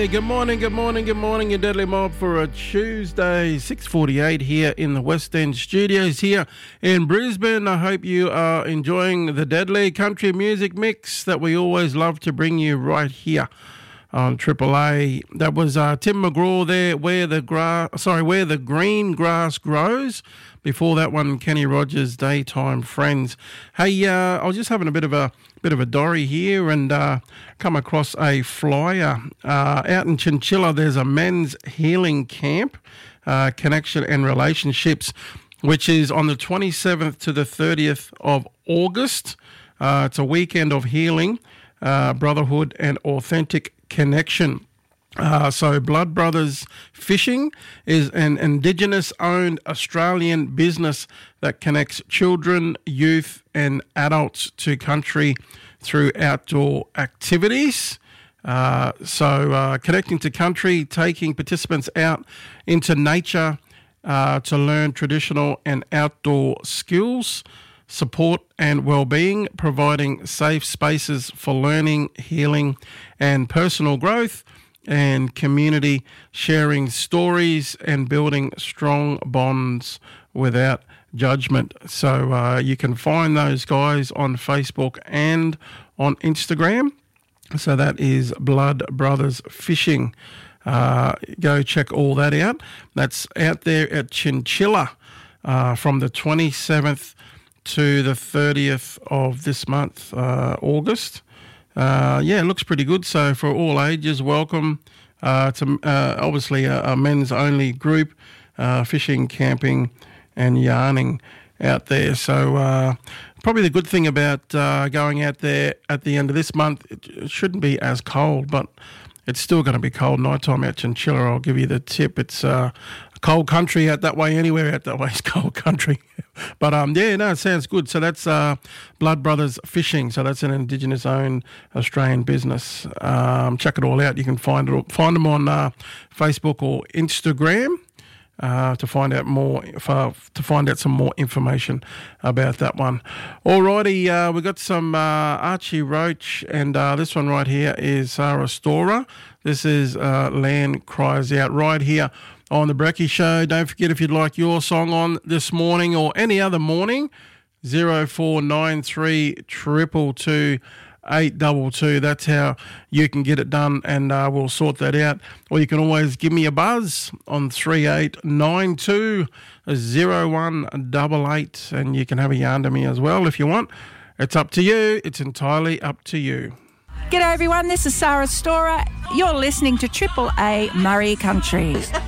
Good morning. Your Deadly Mob for a Tuesday, 6:48 here in the West End studios here in Brisbane. I hope you are enjoying the Deadly Country Music Mix that we always love to bring you right here on Triple A. That was Tim McGraw there, Where the Green Grass Grows. Before that one, Kenny Rogers, Daytime Friends. Hey, I was just having a bit of a dory here and come across a flyer out in Chinchilla. There's a men's healing camp, connection and relationships, which is on the 27th to the 30th of August. It's a weekend of healing, brotherhood and authentic connection. So Blood Brothers Fishing is an Indigenous-owned Australian business that connects children, youth and adults to country through outdoor activities. Connecting to country, taking participants out into nature to learn traditional and outdoor skills, support and well-being, providing safe spaces for learning, healing and personal growth, and community, sharing stories and building strong bonds without judgment. So you can find those guys on Facebook and on Instagram. So that is Blood Brothers Fishing. Go check all that out. That's out there at Chinchilla from the 27th to the 30th of this month, August. It looks pretty good. So for all ages, welcome. It's obviously a men's only group, fishing, camping and yarning out there. So probably the good thing about going out there at the end of this month, it shouldn't be as cold, but it's still going to be cold nighttime at Chinchilla. I'll give you the tip. It's cold country out that way. Anywhere out that way is cold country. But it sounds good. So that's Blood Brothers Fishing. So that's an Indigenous-owned Australian business. Check it all out. You can find them on Facebook or Instagram to find out some more information about that one. Alrighty, we got some Archie Roach, and this one right here is Sarah Storer. This is Land Cries Out right here on the Brekkie Show. Don't forget, if you'd like your song on this morning or any other morning, 0493 222 822. That's how you can get it done, and we'll sort that out. Or you can always give me a buzz on 3892 0188, and you can have a yarn to me as well if you want. It's up to you. It's entirely up to you. G'day everyone, this is Sarah Storer. You're listening to Triple A Murray Country.